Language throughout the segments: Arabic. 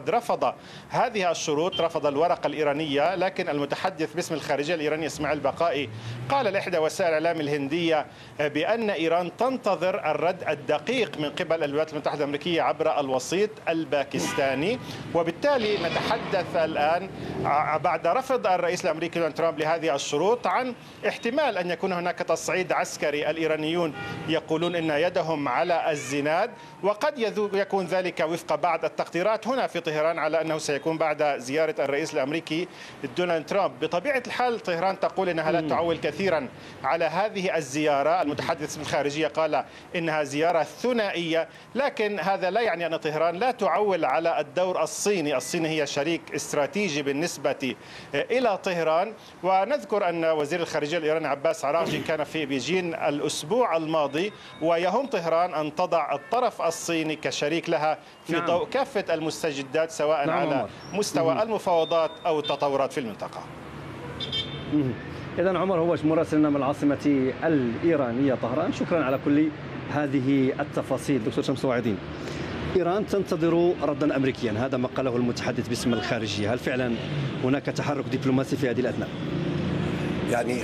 قد رفض هذه الشروط، رفض الورقة الإيرانية، لكن المتحدث باسم الخارجية الإيرانية إسماعيل بقائي قال لإحدى وسائل الإعلام الهندية بأن إيران تنتظر الرد الدقيق من قبل الولايات المتحدة الأمريكية عبر الوسيط الباكستاني. وبالتالي نتحدث الآن بعد رفض الرئيس الأمريكي دونالد ترامب لهذه الشروط عن احتمال أن يكون هناك تصعيد عسكري. الإيرانيون يقولون إن يدهم على الزناد، وقد يكون ذلك وفق بعض التقديرات هنا في طهران على أنه سيكون بعد زيارة الرئيس الأمريكي دونالد ترامب. بطبيعة الحال طهران تقول إنها لا تعول كثيرا على هذه الزيارة. المتحدث بالخارجية قال إنها زيارة ثنائية، لكن هذا لا يعني أن طهران لا تعول على الدور الصيني. الصين هي شريك استراتيجي بالنسبة إلى طهران. ونذكر أن وزير الخارجية الإيراني عباس عراقجي كان في بيجين الأسبوع الماضي ويهم طهران أن تضع الطرف الصيني كشريك لها في ضوء كافة المستجدات سواء على مستوى المفاوضات أو التطورات في المنطقة. إذن عمر هو مراسلنا من العاصمة الإيرانية طهران، شكرا على كل هذه التفاصيل. دكتور شمس واعدين، إيران تنتظر ردا أمريكيا، هذا ما قاله المتحدث باسم الخارجية، هل فعلا هناك تحرك دبلوماسي في هذه الأثناء؟ يعني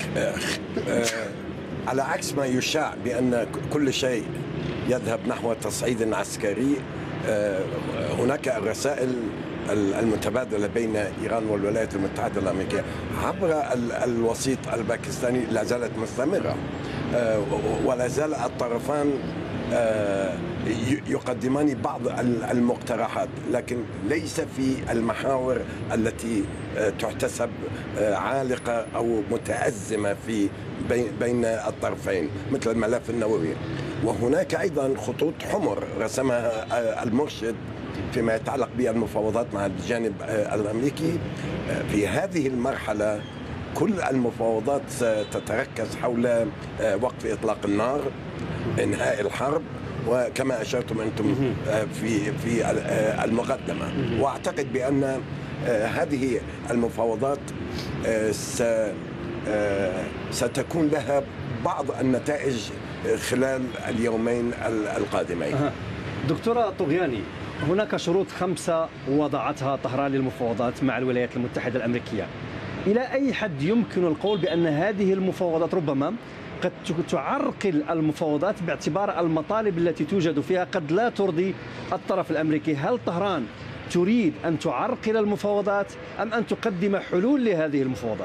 على عكس ما يشاع بأن كل شيء يذهب نحو تصعيد عسكري، هناك رسائل المتبادلة بين إيران والولايات المتحدة الأمريكية عبر الوسيط الباكستاني لا زالت مستمرة، ولا زال الطرفان يقدمان بعض المقترحات، لكن ليس في المحاور التي تحتسب عالقة أو متأزمة في بين الطرفين مثل الملف النووي. وهناك أيضا خطوط حمر رسمها المرشد فيما يتعلق بالمفاوضات مع الجانب الأمريكي. في هذه المرحلة كل المفاوضات ستتركز حول وقف إطلاق النار، إنهاء الحرب، وكما أشرتم أنتم في المقدمة. وأعتقد بأن هذه المفاوضات ستكون لها بعض النتائج خلال اليومين القادمين. دكتورة طغياني، هناك شروط 5 وضعتها طهران للمفاوضات مع الولايات المتحدة الأمريكية. إلى أي حد يمكن القول بأن هذه المفاوضات ربما قد تعرقل المفاوضات باعتبار المطالب التي توجد فيها قد لا ترضي الطرف الأمريكي؟ هل طهران تريد أن تعرقل المفاوضات أم أن تقدم حلول لهذه المفاوضات؟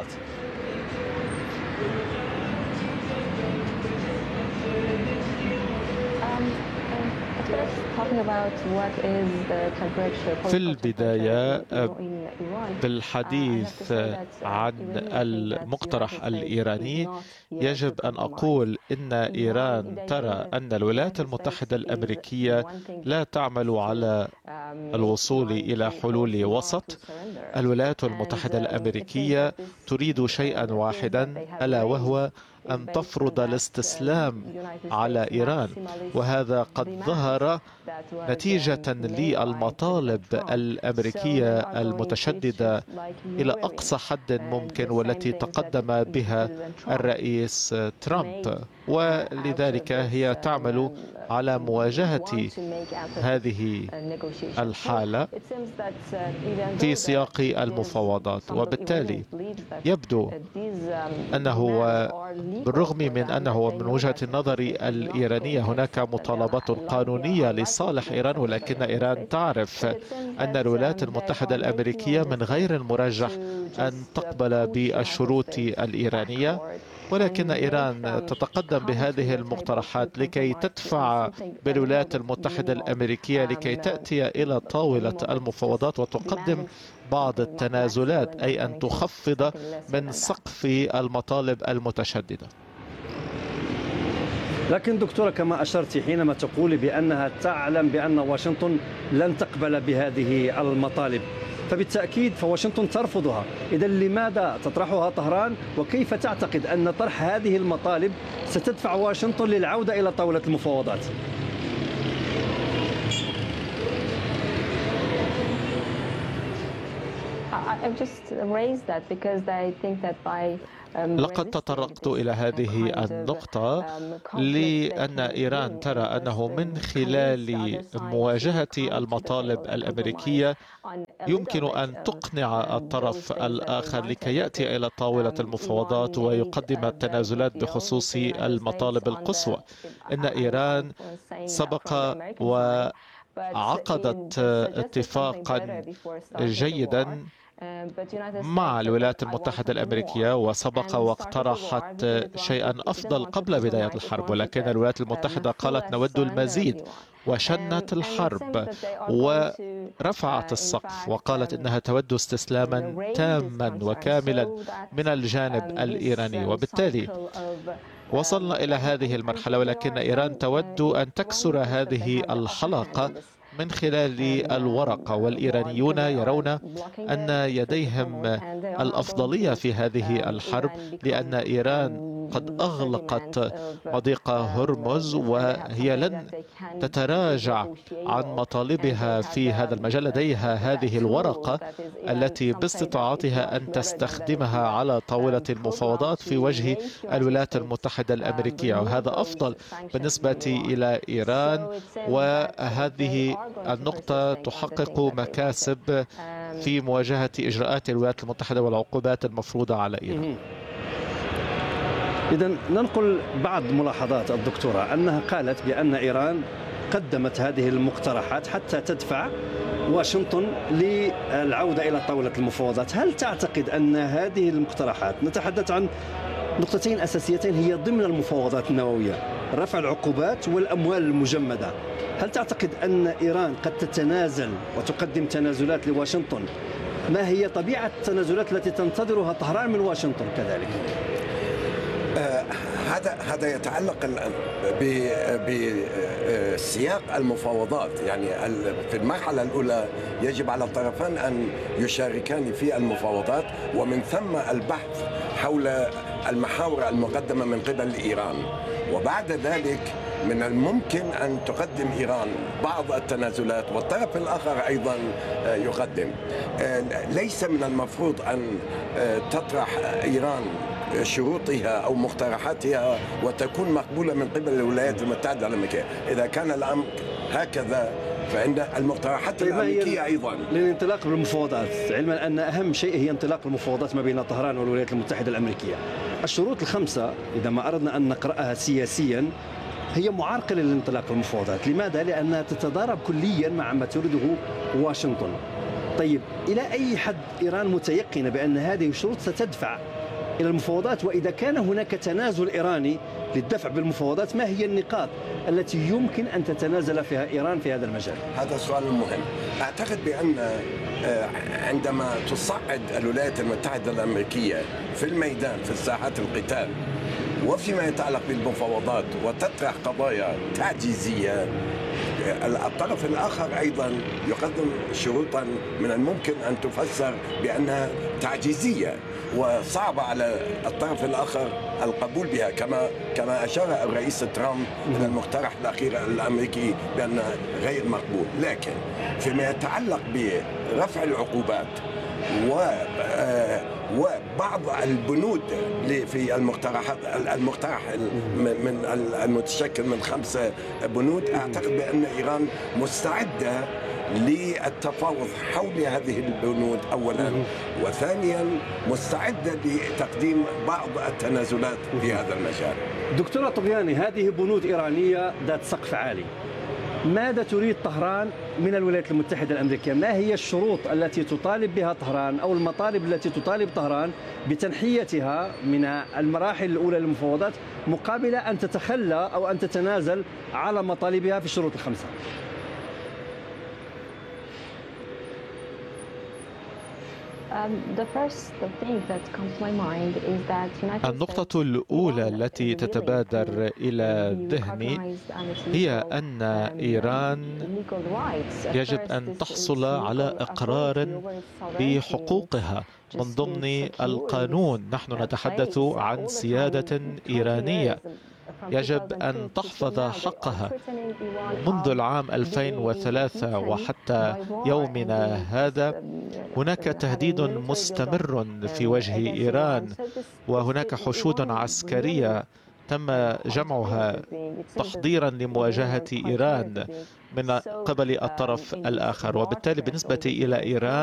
في البداية بالحديث عن المقترح الإيراني يجب أن أقول إن إيران ترى أن الولايات المتحدة الأمريكية لا تعمل على الوصول إلى حلول وسط. الولايات المتحدة الأمريكية تريد شيئا واحدا، ألا وهو أن تفرض الاستسلام على إيران، وهذا قد ظهر نتيجة للمطالب الأمريكية المتشددة إلى أقصى حد ممكن والتي تقدم بها الرئيس ترامب، ولذلك هي تعمل على مواجهة هذه الحالة في سياق المفاوضات. وبالتالي يبدو أنه بالرغم من أنه من وجهة النظر الإيرانية هناك مطالبات قانونية لصالح إيران، ولكن إيران تعرف أن الولايات المتحدة الأمريكية من غير المرجح أن تقبل بالشروط الإيرانية، ولكن إيران تتقدم بهذه المقترحات لكي تدفع بالولايات المتحدة الأمريكية لكي تأتي إلى طاولة المفاوضات وتقدم بعض التنازلات، أي أن تخفض من سقف المطالب المتشددة. لكن دكتورة، كما أشرت حينما تقول بأنها تعلم بأن واشنطن لن تقبل بهذه المطالب، فبالتأكيد فواشنطن ترفضها. إذا لماذا تطرحها طهران؟ وكيف تعتقد أن طرح هذه المطالب ستدفع واشنطن للعودة إلى طاولة المفاوضات؟ لقد تطرقت إلى هذه النقطة لأن إيران ترى أنه من خلال مواجهة المطالب الأمريكية يمكن أن تقنع الطرف الآخر لكي يأتي إلى طاولة المفاوضات ويقدم التنازلات بخصوص المطالب القصوى. إن إيران سبق وعقدت اتفاقا جيدا مع الولايات المتحدة الأمريكية، وسبق واقترحت شيئا أفضل قبل بداية الحرب، ولكن الولايات المتحدة قالت نود المزيد وشنت الحرب ورفعت السقف وقالت إنها تود استسلاما تاما وكاملا من الجانب الإيراني. وبالتالي وصلنا إلى هذه المرحلة، ولكن إيران تود أن تكسر هذه الحلقة من خلال الورقة، والإيرانيون يرون أن يديهم الأفضلية في هذه الحرب، لأن إيران قد أغلقت مضيق هرمز وهي لن تتراجع عن مطالبها في هذا المجال. لديها هذه الورقة التي باستطاعتها أن تستخدمها على طاولة المفاوضات في وجه الولايات المتحدة الأمريكية، وهذا أفضل بالنسبة إلى إيران، وهذه النقطة تحقق مكاسب في مواجهة إجراءات الولايات المتحدة والعقوبات المفروضة على إيران. إذن ننقل بعض ملاحظات الدكتورة أنها قالت بأن إيران قدمت هذه المقترحات حتى تدفع واشنطن للعودة إلى طاولة المفاوضات. هل تعتقد أن هذه المقترحات، نتحدث عن نقطتين أساسيتين هي ضمن المفاوضات النووية، رفع العقوبات والأموال المجمدة، هل تعتقد أن إيران قد تتنازل وتقدم تنازلات لواشنطن؟ ما هي طبيعة التنازلات التي تنتظرها طهران من واشنطن كذلك؟ هذا يتعلق بسياق المفاوضات. يعني في المرحلة الأولى يجب على الطرفان أن يشاركان في المفاوضات، ومن ثم البحث حول المحاور المقدمة من قبل إيران، وبعد ذلك من الممكن أن تقدم إيران بعض التنازلات والطرف الآخر أيضا يقدم. ليس من المفروض أن تطرح إيران شروطها أو مقترحاتها وتكون مقبولة من قبل الولايات المتحدة الأمريكية. إذا كان الأمر هكذا فإن المقترحات الأمريكية أيضا للانطلاق بالمفاوضات، علما أن أهم شيء هي انطلاق المفاوضات ما بين طهران والولايات المتحدة الأمريكية. الشروط الخمسة إذا ما أردنا أن نقرأها سياسيا هي معرقلة للانطلاق بالمفاوضات. لماذا؟ لأنها تتضارب كليا مع ما تريده واشنطن. طيب إلى أي حد إيران متيقنة بأن هذه الشروط ستدفع إلى المفاوضات؟ وإذا كان هناك تنازل إيراني للدفع بالمفاوضات، ما هي النقاط التي يمكن أن تتنازل فيها إيران في هذا المجال؟ هذا سؤال مهم. أعتقد بأن عندما تصعد الولايات المتحدة الأمريكية في الميدان في ساحات القتال وفيما يتعلق بالمفاوضات وتطرح قضايا تعجيزية، الطرف الآخر أيضا يقدم شروطا من الممكن أن تفسر بأنها تعجيزية وصعب على الطرف الآخر القبول بها، كما أشار الرئيس ترامب من المقترح الأخير الأمريكي بأنه غير مقبول. لكن فيما يتعلق برفع العقوبات وبعض البنود في المقترح من المتشكل من 5 بنود، أعتقد بأن إيران مستعدة للتفاوض حول هذه البنود أولا، وثانيا مستعدة لتقديم بعض التنازلات في هذا المجال. دكتورة طغياني، هذه بنود إيرانية ذات سقف عالي، ماذا تريد طهران من الولايات المتحدة الأمريكية؟ ما هي الشروط التي تطالب بها طهران أو المطالب التي تطالب طهران بتنحيتها من المراحل الأولى للمفاوضات مقابل أن تتخلى أو أن تتنازل على مطالبها في الشروط الخمسة؟ النقطة الأولى التي تتبادر إلى ذهني هي أن إيران يجب أن تحصل على إقرار بحقوقها من ضمن القانون. نحن نتحدث عن سيادة إيرانية يجب أن تحفظ حقها. منذ العام 2003 وحتى يومنا هذا هناك تهديد مستمر في وجه إيران، وهناك حشود عسكرية تم جمعها تحضيرا لمواجهة إيران من قبل الطرف الآخر. وبالتالي بالنسبة إلى إيران